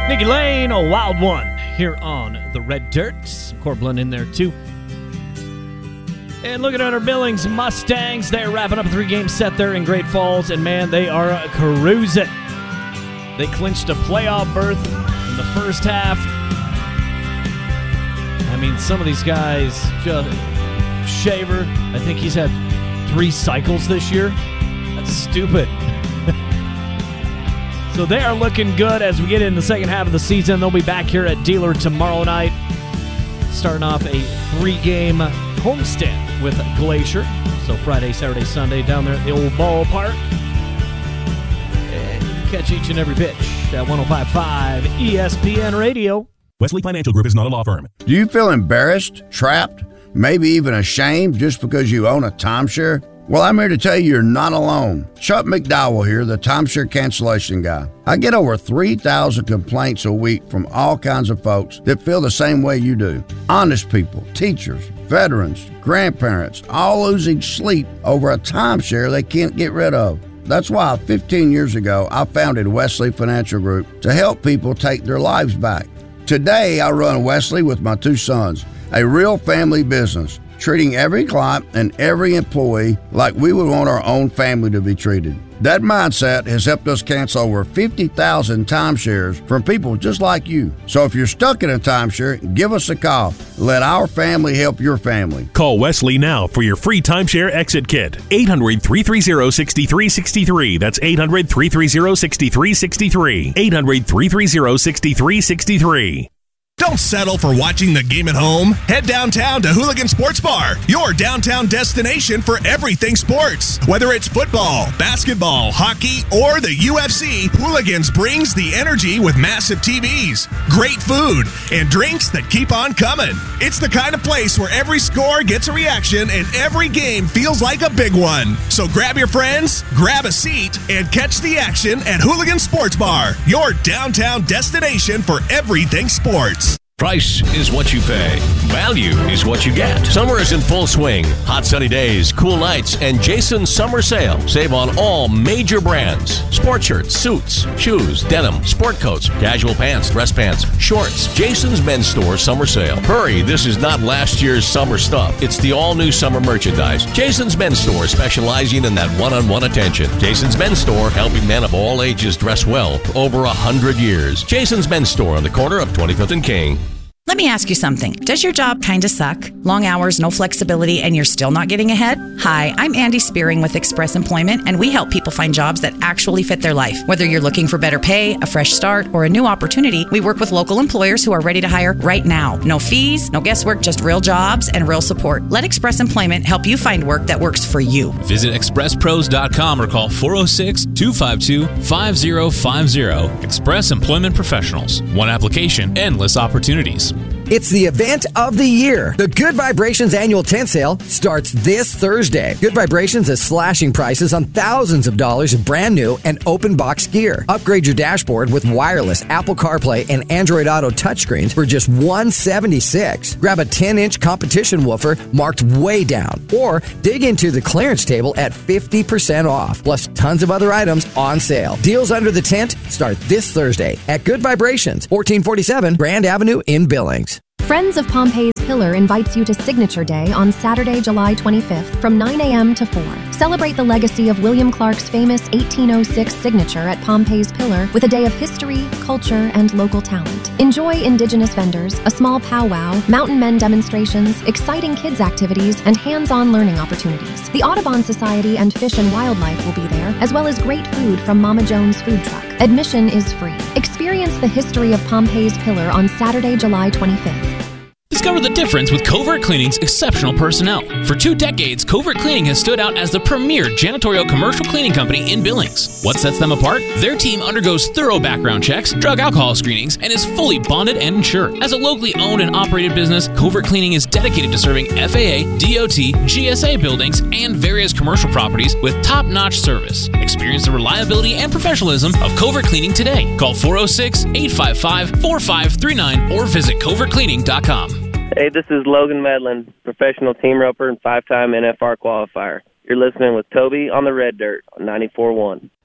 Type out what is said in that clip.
Nikki Lane, a wild one, here on the Red Dirt. Corbin in there, too. And looking at our Billings Mustangs, they're wrapping up a 3-game set there in Great Falls, and, man, they are cruising. They clinched a playoff berth in the first half. I mean, some of these guys, just Shaver, I think he's had 3 cycles this year. That's stupid. So they are looking good as we get in the second half of the season. They'll be back here at Dealer tomorrow night, starting off a 3-game homestand with Glacier. So Friday, Saturday, Sunday down there at the old ballpark. And you can catch each and every pitch at 105.5 ESPN Radio. Wesley Financial Group is not a law firm. Do you feel embarrassed, trapped, maybe even ashamed just because you own a timeshare? Well, I'm here to tell you you're not alone. Chuck McDowell here, the timeshare cancellation guy. I get over 3,000 complaints a week from all kinds of folks that feel the same way you do. Honest people, teachers, veterans, grandparents, all losing sleep over a timeshare they can't get rid of. That's why 15 years ago, I founded Wesley Financial Group to help people take their lives back. Today, I run Wesley with my 2 sons, a real family business, treating every client and every employee like we would want our own family to be treated. That mindset has helped us cancel over 50,000 timeshares from people just like you. So if you're stuck in a timeshare, give us a call. Let our family help your family. Call Wesley now for your free timeshare exit kit. 800-330-6363. That's 800-330-6363. 800-330-6363. Don't settle for watching the game at home. Head downtown to Hooligan Sports Bar, your downtown destination for everything sports. Whether it's football, basketball, hockey, or the UFC, Hooligans brings the energy with massive TVs, great food, and drinks that keep on coming. It's the kind of place where every score gets a reaction and every game feels like a big one. So grab your friends, grab a seat, and catch the action at Hooligan Sports Bar, your downtown destination for everything sports. Price is what you pay. Value is what you get. Summer is in full swing. Hot sunny days, cool nights, and Jason's summer sale. Save on all major brands. Sport shirts, suits, shoes, denim, sport coats, casual pants, dress pants, shorts. Jason's Men's Store summer sale. Hurry, this is not last year's summer stuff. It's the all-new summer merchandise. Jason's Men's Store, specializing in that one-on-one attention. Jason's Men's Store, helping men of all ages dress well for over 100 years. Jason's Men's Store on the corner of 25th and King. Let me ask you something. Does your job kind of suck? Long hours, no flexibility, and you're still not getting ahead? Hi, I'm Andy Spearing with Express Employment, and we help people find jobs that actually fit their life. Whether you're looking for better pay, a fresh start, or a new opportunity, we work with local employers who are ready to hire right now. No fees, no guesswork, just real jobs and real support. Let Express Employment help you find work that works for you. Visit expresspros.com or call 406-252-5050. Express Employment Professionals. One application, endless opportunities. It's the event of the year. The Good Vibrations annual tent sale starts this Thursday. Good Vibrations is slashing prices on thousands of dollars of brand new and open box gear. Upgrade your dashboard with wireless Apple CarPlay and Android Auto touchscreens for just $176. Grab a 10-inch competition woofer marked way down, or dig into the clearance table at 50% off. Plus tons of other items on sale. Deals under the tent start this Thursday at Good Vibrations, 1447 Grand Avenue in Billings. Friends of Pompey's Pillar invites you to Signature Day on Saturday, July 25th from 9 a.m. to 4. Celebrate the legacy of William Clark's famous 1806 signature at Pompey's Pillar with a day of history, culture, and local talent. Enjoy indigenous vendors, a small powwow, mountain men demonstrations, exciting kids activities, and hands-on learning opportunities. The Audubon Society and Fish and Wildlife will be there, as well as great food from Mama Jones Food Truck. Admission is free. Experience the history of Pompey's Pillar on Saturday, July 25th. Discover the difference with Covert Cleaning's exceptional personnel. For 2 decades, Covert Cleaning has stood out as the premier janitorial commercial cleaning company in Billings. What sets them apart? Their team undergoes thorough background checks, drug alcohol screenings, and is fully bonded and insured. As a locally owned and operated business, Covert Cleaning is dedicated to serving FAA, DOT, GSA buildings, and various commercial properties with top-notch service. Experience the reliability and professionalism of Covert Cleaning today. Call 406-855-4539 or visit covertcleaning.com. Hey, this is Logan Medlin, professional team roper and 5-time NFR qualifier. You're listening with Toby on the Red Dirt on 94.1.